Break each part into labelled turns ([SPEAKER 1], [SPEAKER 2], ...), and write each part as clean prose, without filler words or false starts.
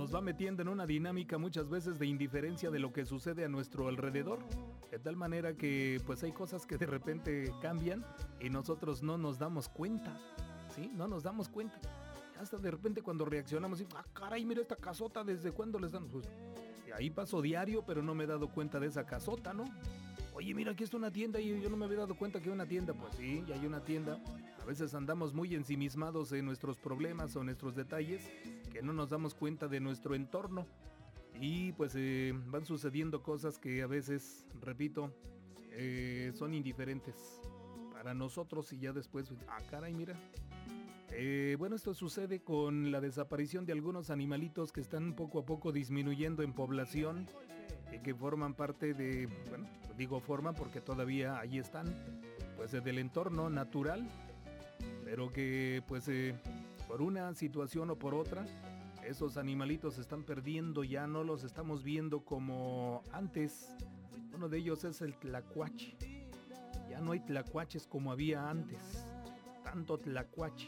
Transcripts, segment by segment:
[SPEAKER 1] nos va metiendo en una dinámica muchas veces de indiferencia de lo que sucede a nuestro alrededor, de tal manera que pues hay cosas que de repente cambian y nosotros no nos damos cuenta, ¿sí? No nos damos cuenta. Hasta de repente cuando reaccionamos y, caray, mira esta casota, ¿desde cuándo les dan? Pues, ahí paso diario, pero no me he dado cuenta de esa casota, ¿no? Oye, mira, aquí está una tienda y yo no me había dado cuenta que hay una tienda. Pues sí, ya hay una tienda. A veces andamos muy ensimismados en nuestros problemas o nuestros detalles que no nos damos cuenta de nuestro entorno. Y pues van sucediendo cosas que a veces, repito, son indiferentes para nosotros y ya después, caray, mira. Bueno, esto sucede con la desaparición de algunos animalitos que están poco a poco disminuyendo en población y que forman parte de, bueno, digo forman porque todavía ahí están, pues del entorno natural, pero que pues por una situación o por otra, esos animalitos se están perdiendo, ya no los estamos viendo como antes. Uno de ellos es el tlacuache. Ya no hay tlacuaches como había antes, tanto tlacuache.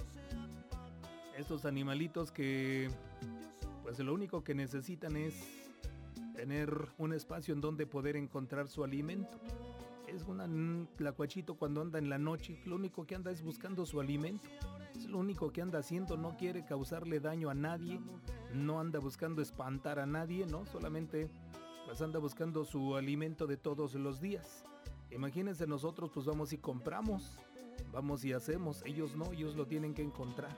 [SPEAKER 1] Estos animalitos que pues lo único que necesitan es tener un espacio en donde poder encontrar su alimento. Es un tlacuachito cuando anda en la noche, lo único que anda es buscando su alimento. Es lo único que anda haciendo, no quiere causarle daño a nadie, no anda buscando espantar a nadie, ¿no? Solamente pues anda buscando su alimento de todos los días. Imagínense, nosotros pues vamos y compramos, vamos y hacemos, ellos no, ellos lo tienen que encontrar.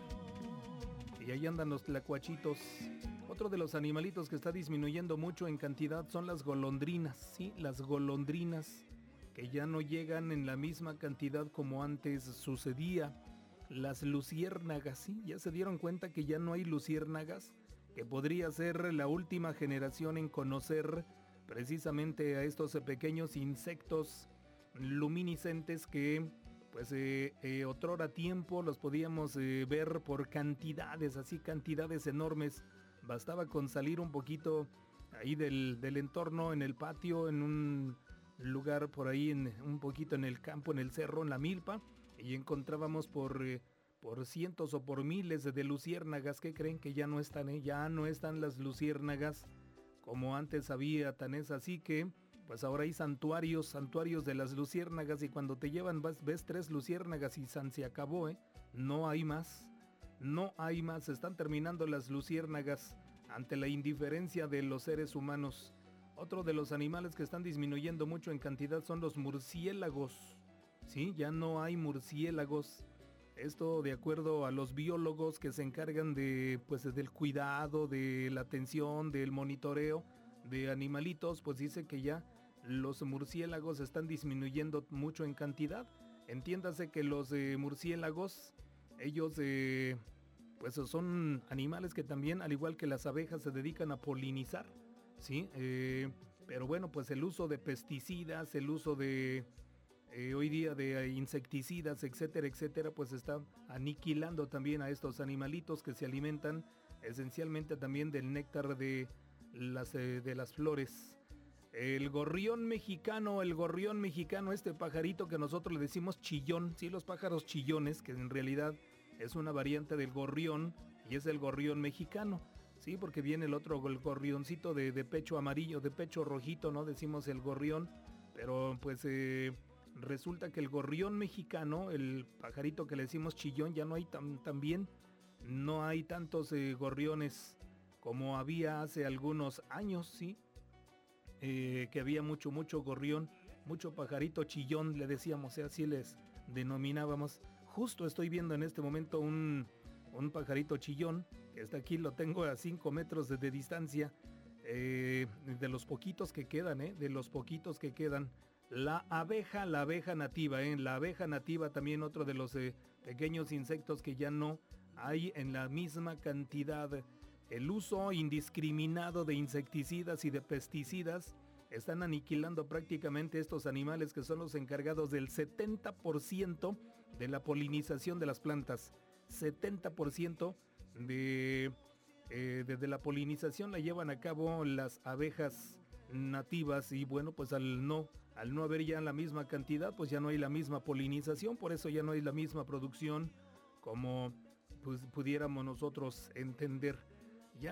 [SPEAKER 1] Y ahí andan los tlacuachitos. Otro de los animalitos que está disminuyendo mucho en cantidad son las golondrinas, ¿sí? Las golondrinas que ya no llegan en la misma cantidad como antes sucedía. Las luciérnagas, ¿sí? Ya se dieron cuenta que ya no hay luciérnagas, que podría ser la última generación en conocer precisamente a estos pequeños insectos luminiscentes que pues otrora tiempo los podíamos ver por cantidades, así cantidades enormes. Bastaba con salir un poquito ahí del entorno, en el patio, en un lugar por ahí, un poquito en el campo, en el cerro, en la milpa, y encontrábamos por cientos o por miles de luciérnagas. ¿Qué creen? Que ya no están, ya no están las luciérnagas como antes había, tan es así que pues ahora hay santuarios de las luciérnagas, y cuando te llevan ves 3 luciérnagas y se acabó, no hay más, se están terminando las luciérnagas ante la indiferencia de los seres humanos. Otro de los animales que están disminuyendo mucho en cantidad son los murciélagos, ¿sí? Ya no hay murciélagos. Esto de acuerdo a los biólogos que se encargan de, pues, del cuidado, de la atención, del monitoreo de animalitos, pues dice que ya los murciélagos están disminuyendo mucho en cantidad. Entiéndase que los murciélagos, ellos pues son animales que también, al igual que las abejas, se dedican a polinizar, ¿sí? Pero bueno, pues el uso de pesticidas, el uso de hoy día de insecticidas, etcétera, etcétera, pues está aniquilando también a estos animalitos que se alimentan esencialmente también del néctar de las flores. El gorrión mexicano, este pajarito que nosotros le decimos chillón, sí, los pájaros chillones, que en realidad es una variante del gorrión y es el gorrión mexicano, sí, porque viene el gorrioncito de pecho amarillo, de pecho rojito, ¿no? Decimos el gorrión, pero pues resulta que el gorrión mexicano, el pajarito que le decimos chillón, ya no hay también, no hay tantos gorriones como había hace algunos años, sí. Que había mucho gorrión, mucho pajarito chillón, le decíamos, así les denominábamos. Justo estoy viendo en este momento un pajarito chillón, que está aquí, lo tengo a 5 metros de distancia, de los poquitos que quedan, La abeja nativa, la abeja nativa también otro de los pequeños insectos que ya no hay en la misma cantidad. El uso indiscriminado de insecticidas y de pesticidas están aniquilando prácticamente estos animales que son los encargados del 70% de la polinización de las plantas. 70% de la polinización la llevan a cabo las abejas nativas, y bueno, pues al no haber ya la misma cantidad, pues ya no hay la misma polinización, por eso ya no hay la misma producción como pues pudiéramos nosotros entender.